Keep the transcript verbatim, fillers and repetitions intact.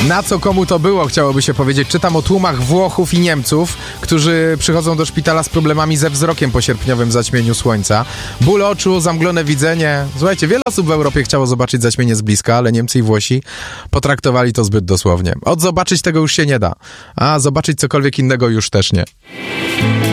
Na co komu to było, chciałoby się powiedzieć. Czytam o tłumach Włochów i Niemców, którzy przychodzą do szpitala z problemami ze wzrokiem po sierpniowym zaćmieniu słońca. Ból oczu, zamglone widzenie. Słuchajcie, wiele osób w Europie chciało zobaczyć zaćmienie z bliska, ale Niemcy i Włosi potraktowali to zbyt dosłownie. Od zobaczyć tego już się nie da, a zobaczyć cokolwiek innego już też nie.